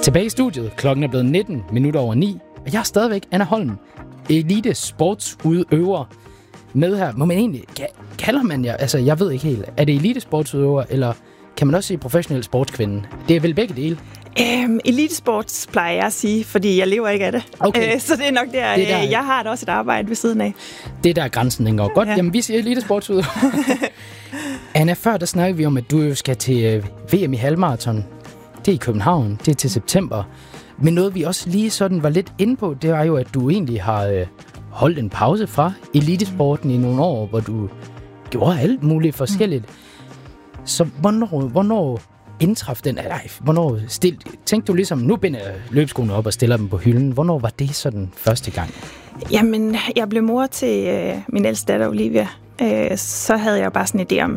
Tilbage i studiet. Klokken er blevet 19 minutter over 9. Og jeg er stadigvæk Anna Holm, elite sportsudøver, med her. Må man egentlig... Kalder man jer... Altså, jeg ved ikke helt. Er det elite sportsudøver, eller kan man også sige professionel sportskvinde? Det er vel begge dele? Elitesports plejer jeg at sige, fordi jeg lever ikke af det. Okay. Så det er nok der, jeg har da også et arbejde ved siden af. Det er der grænsen, den går. Godt, ja. Jamen vi siger elitesportsudøver. Anna, før der snakkede vi om, at du jo skal til VM i halvmarathon. Det er i København, det er til september. Men noget vi også lige sådan var lidt inde på, det var jo, at du egentlig har holdt en pause fra elitesporten i nogle år, hvor du gjorde alt muligt forskelligt. Så hvornår indtraf den af dig? Hvornår tænkte du ligesom, nu binder jeg løbskoene op og stiller dem på hylden. Hvornår var det sådan første gang? Jamen, jeg blev mor til min ældste datter Olivia. Så havde jeg bare sådan en idé om,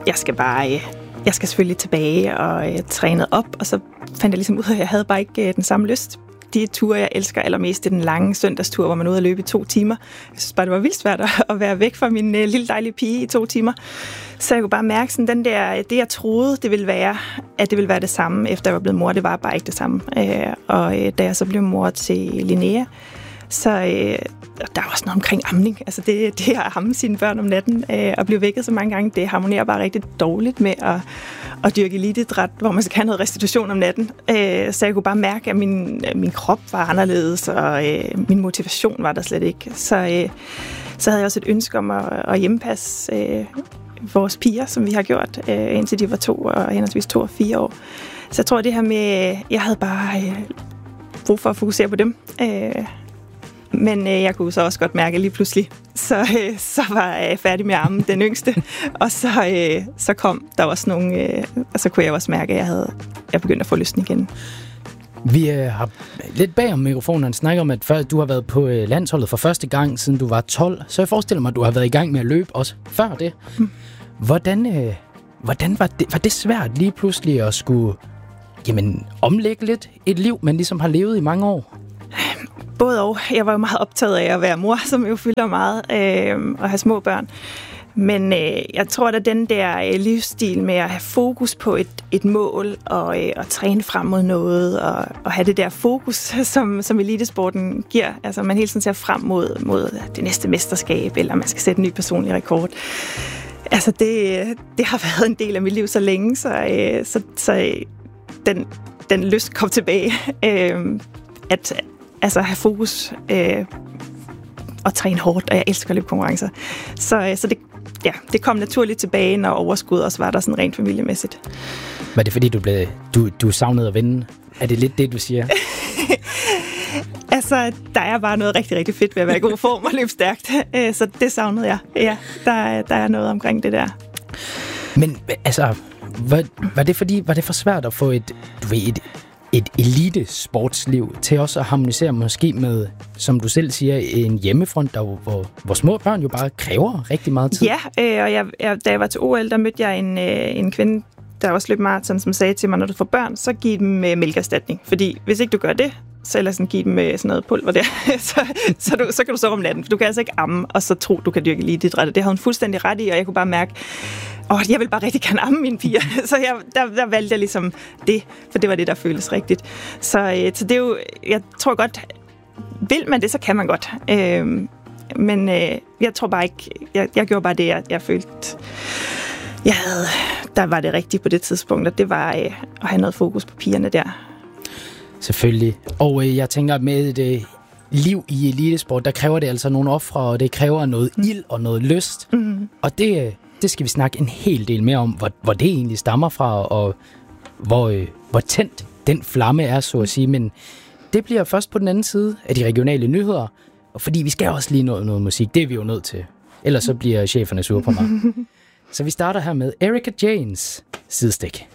jeg skal selvfølgelig tilbage og træne op. Og så fandt jeg ligesom ud af, at jeg havde bare ikke den samme lyst. De ture, jeg elsker allermest, det er den lange søndagstur, hvor man er ude at løbe i 2 timer. Jeg synes bare, det var vildt svært at være væk fra min lille dejlige pige i 2 timer. Så jeg kunne bare mærke, sådan det jeg troede, det ville være, at det ville være det samme, efter jeg var blevet mor. Det var bare ikke det samme. Og da jeg så blev mor til Linnea, så der var også noget omkring amning. Altså det at amme sine børn om natten og blive vækket så mange gange, det harmonerer bare rigtig dårligt med at dyrke eliteidræt, hvor man skal have noget restitution om natten. Så jeg kunne bare mærke, at min krop var anderledes, og min motivation var der slet ikke. Så havde jeg også et ønske om at hjemmepasse vores piger, som vi har gjort, indtil de var 2 og henholdsvis 2 og 4 år. Så jeg tror, det her med, jeg havde bare brug for at fokusere på dem. Men jeg kunne så også godt mærke lige pludselig, så var jeg færdig med at amme den yngste. Og så kom der også nogle, og så kunne jeg også mærke, at jeg begyndte at få lysten igen. Vi har lidt bag om mikrofonen snakker om, at du har været på landsholdet for første gang, siden du var 12. Så jeg forestiller mig, at du har været i gang med at løbe også før det. Hvordan var det svært lige pludselig at skulle omlægge lidt et liv, man ligesom har levet i mange år? Både og. Jeg var jo meget optaget af at være mor, som jo fylder meget, og have små børn. Men jeg tror, at den der livsstil med at have fokus på et mål og træne frem mod noget og have det der fokus, som elitesporten giver. Altså man hele tiden ser frem mod det næste mesterskab, eller man skal sætte en ny personlig rekord. Altså det har været en del af mit liv så længe, så den lyst kom tilbage. At have fokus og træne hårdt, og jeg elsker løbkonkurrencer. Så det kom naturligt tilbage, når overskud også var der sådan rent familiemæssigt. Var det fordi, du savnede at vinde? Er det lidt det, du siger? Altså, der er bare noget rigtig, rigtig fedt ved at være i god form og løbe stærkt. Så det savnede jeg. Ja, der er noget omkring det der. Men altså, var det for svært at få et elitesportsliv til også at harmonisere måske med, som du selv siger, en hjemmefront, hvor små børn jo bare kræver rigtig meget tid? Ja, og da jeg var til OL, der mødte jeg en kvinde, der også løb maraton, som sagde til mig, når du får børn, så giv dem mælkeerstatning. Fordi hvis ikke du gør det, så ellers give dem sådan noget pulver der, så kan du sove om natten. For du kan altså ikke amme, og så tro, du kan dyrke eliteidræt. Det havde hun fuldstændig ret i, og jeg kunne bare mærke, jeg vil bare rigtig gerne amme mine piger. Så der valgte jeg ligesom det, for det var det, der føltes rigtigt. Så det er jo, jeg tror godt, vil man det, så kan man godt. Men jeg tror bare ikke, jeg gjorde bare det, jeg følte, der var det rigtigt på det tidspunkt, og det var at have noget fokus på pigerne der. Selvfølgelig. Og jeg tænker, med et liv i elitesport, der kræver det altså nogle ofre, og det kræver noget ild og noget lyst. Mm. Og det skal vi snakke en hel del mere om, hvor det egentlig stammer fra, og hvor tændt den flamme er, så at sige. Men det bliver først på den anden side af de regionale nyheder, og fordi vi skal også lige nå noget musik. Det er vi jo nødt til. Ellers så bliver cheferne sure på mig. Så vi starter her med Erika Jaynes Sidestik.